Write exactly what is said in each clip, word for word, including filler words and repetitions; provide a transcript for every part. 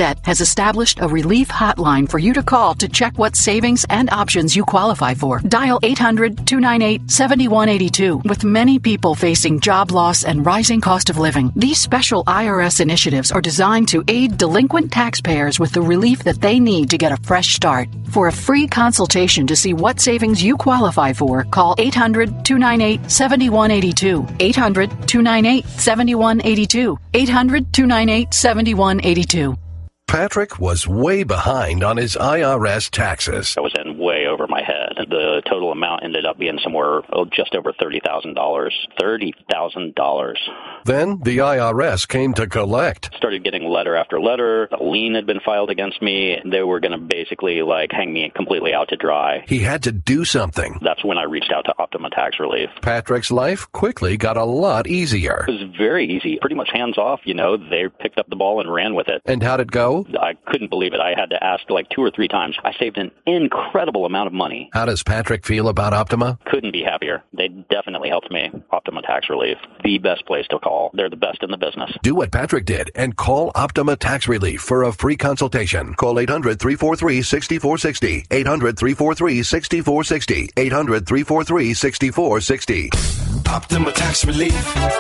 Debt has established a relief hotline for you to call to check what savings and options you qualify for. Dial eight hundred, two nine eight, seven one eight two. With many people facing job loss and rising cost of living, these special I R S initiatives are designed to aid delinquent taxpayers with the relief that they need to get a fresh start. For a free consultation to see what savings you qualify for, call eight hundred, two nine eight, seven one eight two. eight hundred, two nine eight, seven one eight two. eight hundred, two nine eight, seven one eight two. Patrick was way behind on his I R S taxes. I was in way over my head. The total amount ended up being somewhere oh, just over thirty thousand dollars. thirty thousand dollars. Then the I R S came to collect. Started getting letter after letter. A lien had been filed against me. They were going to basically like hang me completely out to dry. He had to do something. That's when I reached out to Optima Tax Relief. Patrick's life quickly got a lot easier. It was very easy. Pretty much hands off, you know. They picked up the ball and ran with it. And how'd it go? I couldn't believe it. I had to ask like two or three times. I saved an incredible amount of money. How does Patrick feel about Optima? Couldn't be happier. They definitely helped me. Optima Tax Relief, the best place to call. They're the best in the business. Do what Patrick did and call Optima Tax Relief for a free consultation. Call eight hundred, three four three, six four six zero. eight hundred, three four three, six four six zero. eight hundred, three four three, six four six zero. Optima Tax Relief.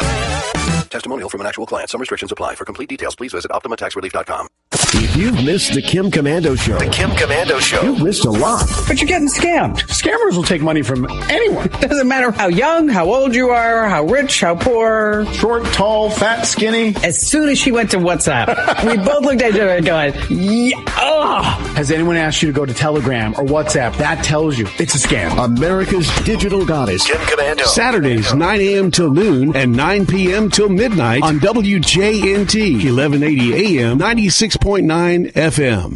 Testimonial from an actual client. Some restrictions apply. For complete details, please visit optima tax relief dot com. If you've missed the Kim Komando Show, The Kim Komando Show. you've missed a lot. But you're getting scammed. Scammers will take money from anyone. Doesn't matter how young, how old you are, how rich, how poor. Short, tall, fat, skinny. As soon as she went to WhatsApp, we both looked at each other and going, yeah, ugh. Has anyone asked you to go to Telegram or WhatsApp? That tells you it's a scam. America's digital goddess. Kim Komando. Saturdays, nine a.m. till noon and nine p.m. till midnight on W J N T, eleven eighty A M, ninety-six point nine F M.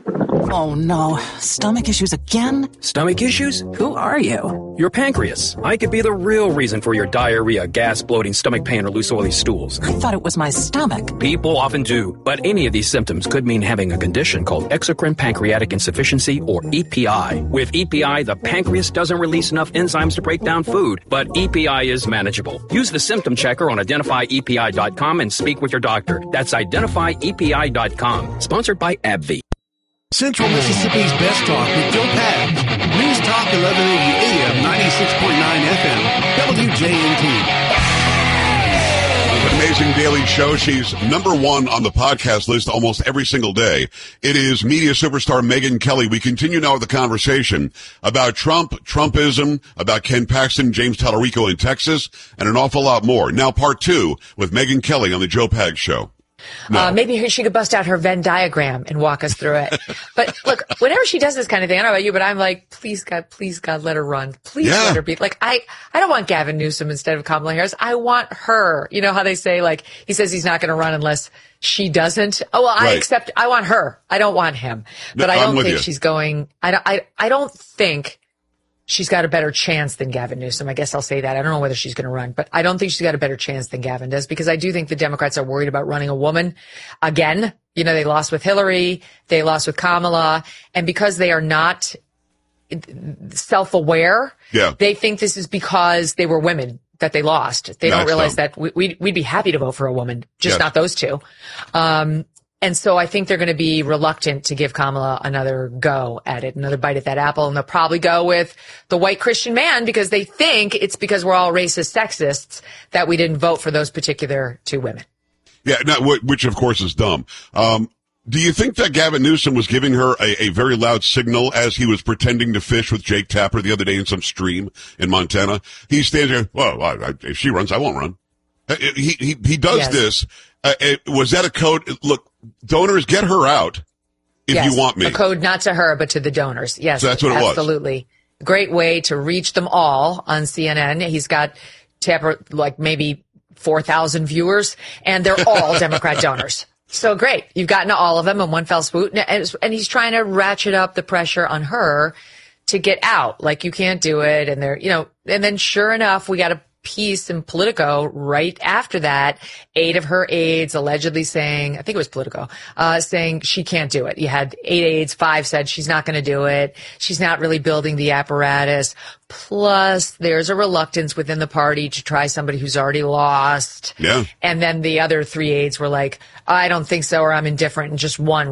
Oh no, stomach issues again? Stomach issues? Who are you? Your pancreas. I could be the real reason for your diarrhea, gas, bloating, stomach pain, or loose oily stools. I thought it was my stomach. People often do, but any of these symptoms could mean having a condition called exocrine pancreatic insufficiency, or E P I. With E P I, the pancreas doesn't release enough enzymes to break down food, but E P I is manageable. Use the symptom checker on identify E P I dot com and speak with your doctor. That's identify E P I dot com. Sponsored by AbbVie. Central Mississippi's best talk with Joe Pags. News Talk eleven eighty A M, ninety-six point nine F M, W J N T. An amazing daily show. She's number one on the podcast list almost every single day. It is media superstar Megyn Kelly. We continue now with the conversation about Trump, Trumpism, about Ken Paxton, James Tallarico in Texas, and an awful lot more. Now part two with Megyn Kelly on the Joe Pags Show. No. Uh, maybe she could bust out her Venn diagram and walk us through it. But look, whenever she does this kind of thing, I don't know about you, but I'm like, please God, please God, let her run. Please yeah. let her be. Like, I, I don't want Gavin Newsom instead of Kamala Harris. I want her. You know how they say, like, he says he's not going to run unless she doesn't. Oh, well, I right. accept. I want her. I don't want him. But no, I don't think you. she's going, I don't, I, I don't think she's got a better chance than Gavin Newsom. I guess I'll say that. I don't know whether she's going to run, but I don't think she's got a better chance than Gavin does, because I do think the Democrats are worried about running a woman again. You know, they lost with Hillary, they lost with Kamala, and because they are not self-aware, yeah. they think this is because they were women that they lost. They That's don't realize dumb. that we, we'd, we'd be happy to vote for a woman, just yes. not those two. Um, And so I think they're going to be reluctant to give Kamala another go at it, another bite at that apple. And they'll probably go with the white Christian man, because they think it's because we're all racist sexists that we didn't vote for those particular two women. Yeah, no, which of course is dumb. Um, do you think that Gavin Newsom was giving her a, a very loud signal as he was pretending to fish with Jake Tapper the other day in some stream in Montana? He stands there, well, I, I, if she runs, I won't run. He, he, he does yes. this. Uh, it, was that a code? Look, donors, get her out if yes, you want me. A code not to her, but to the donors. Yes, so that's what it was. Absolutely. Great way to reach them all on C N N. He's got Tapper, like maybe four thousand viewers, and they're all Democrat donors. So great. You've gotten to all of them in one fell swoop. And, and he's trying to ratchet up the pressure on her to get out. Like, you can't do it. And they're, you know, and then sure enough, we got a piece in Politico right after that, eight of her aides allegedly saying, I think it was Politico, uh, saying she can't do it. You had eight aides, five said she's not going to do it. She's not really building the apparatus. Plus, there's a reluctance within the party to try somebody who's already lost. Yeah. And then the other three aides were like, I don't think so, or I'm indifferent, and just one